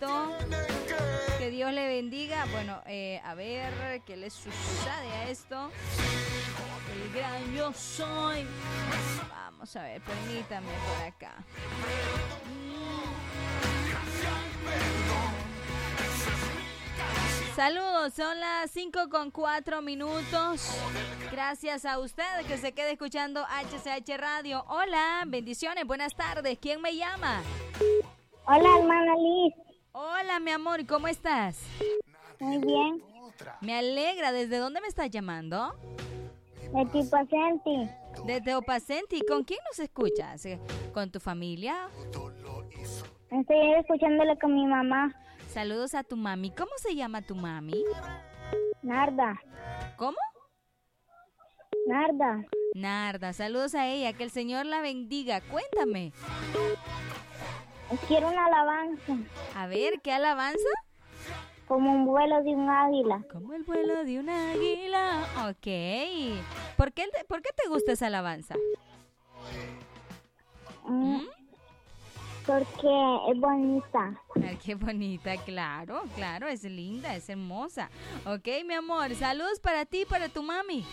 hermanito. Que Dios le bendiga. Bueno, a ver qué le sucede a esto. El gran yo soy. Vamos a ver, permítame por acá. Saludos, son las 5:04. Gracias a usted que se quede escuchando HCH Radio. Hola, bendiciones, buenas tardes. ¿Quién me llama? Hola, hermana Liz. Hola, mi amor, ¿cómo estás? Muy bien. Me alegra. ¿Desde dónde me estás llamando? De Tipacenti. De Teopacenti. ¿Con quién nos escuchas? ¿Con tu familia? Estoy escuchándole con mi mamá. Saludos a tu mami. ¿Cómo se llama tu mami? Narda. ¿Cómo? Narda. Narda. Saludos a ella. Que el Señor la bendiga. Cuéntame. Quiero una alabanza. A ver, ¿qué alabanza? Como un vuelo de un águila. Como el vuelo de un águila. Ok. ¿Por qué te gusta esa alabanza? Porque es bonita. Ay, qué bonita, claro, es linda, es hermosa. Ok, mi amor, saludos para ti y para tu mami.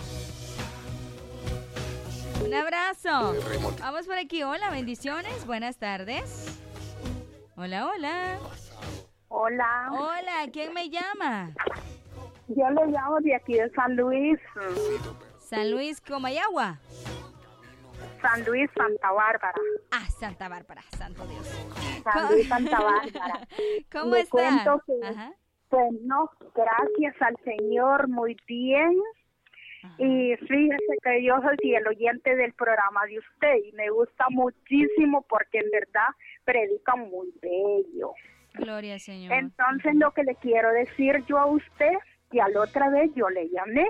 Un abrazo. Vamos por aquí, hola, bendiciones, buenas tardes. Hola, hola. Hola. Hola, ¿quién me llama? Yo le llamo de aquí de San Luis. San Luis, Comayagua. San Luis, Santa Bárbara. Ah, Santa Bárbara, santo Dios. San Luis, Santa Bárbara. ¿Cómo Le está? cuento que, Ajá. bueno, gracias al Señor, muy bien. Ajá. Y fíjese que yo soy fiel oyente del programa de usted y me gusta muchísimo porque en verdad predica muy bello. Gloria al Señor. Entonces lo que le quiero decir yo a usted, que a la otra vez yo le llamé,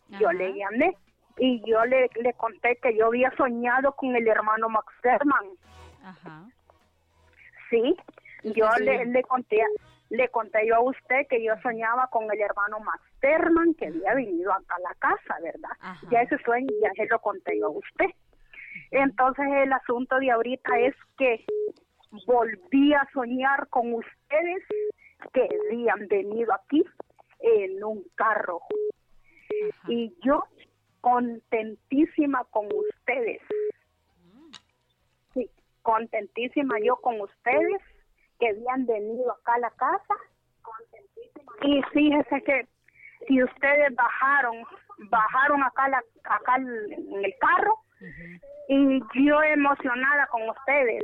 y yo le conté que yo había soñado con el hermano Max Herman. Ajá. Sí, yo le conté yo a usted que yo soñaba con el hermano Max Herman que había venido acá a la casa, ¿verdad? Ajá. Ya ese sueño ya se lo conté yo a usted. Entonces el asunto de ahorita es que volví a soñar con ustedes que habían venido aquí en un carro. Ajá. Y yo contentísima con ustedes. Sí, contentísima yo con ustedes que habían venido acá a la casa. Contentísima. Y fíjese que si ustedes bajaron acá en el carro, y yo emocionada con ustedes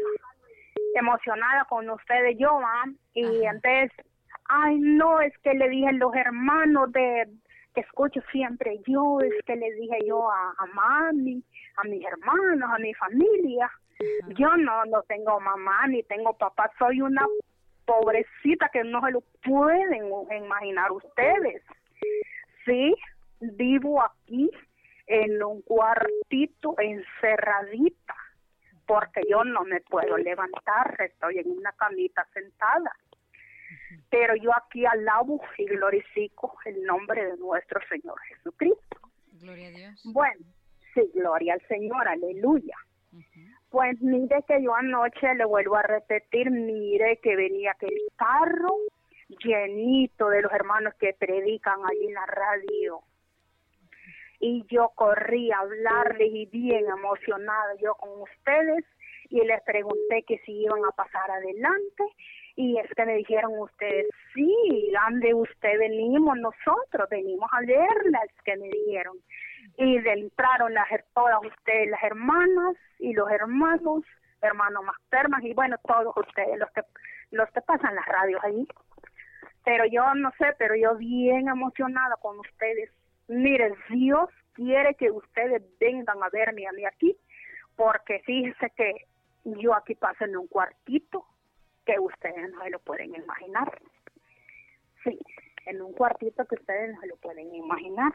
yo, y entonces, ay no, es que le dije a los hermanos que escucho siempre yo, es que le dije yo a mami, a mis hermanos, a mi familia, yo no tengo mamá ni tengo papá, soy una pobrecita que no se lo pueden imaginar ustedes. Sí, vivo aquí en un cuartito encerradita, porque yo no me puedo levantar, estoy en una camita sentada. Pero yo aquí alabo y glorifico el nombre de nuestro Señor Jesucristo. Gloria a Dios. Bueno, sí, gloria al Señor, aleluya. Pues mire que yo anoche, le vuelvo a repetir, mire que venía aquel carro llenito de los hermanos que predican allí en la radio. Y yo corrí a hablarles y bien emocionada yo con ustedes y les pregunté que si iban a pasar adelante y es que me dijeron ustedes, sí, ande usted, nosotros venimos a leerlas, que me dijeron. Y entraron todas ustedes, las hermanas y los hermanos, hermano Masterman y bueno, todos ustedes, los que pasan las radios ahí. Pero yo no sé, pero yo bien emocionada con ustedes. Miren, Dios quiere que ustedes vengan a verme a mí aquí, porque fíjense que yo aquí paso en un cuartito que ustedes no se lo pueden imaginar. Sí, en un cuartito que ustedes no se lo pueden imaginar.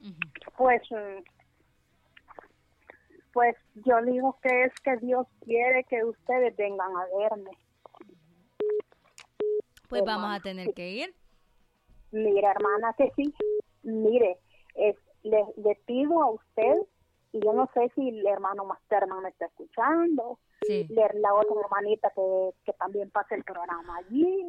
Pues yo digo que es que Dios quiere que ustedes vengan a verme. Pues hermana, vamos a tener que ir. Mire, hermana, que sí. Mire, le pido a usted, y yo no sé si el hermano Masterman me está escuchando, Sí. la otra hermanita que también pasa el programa allí,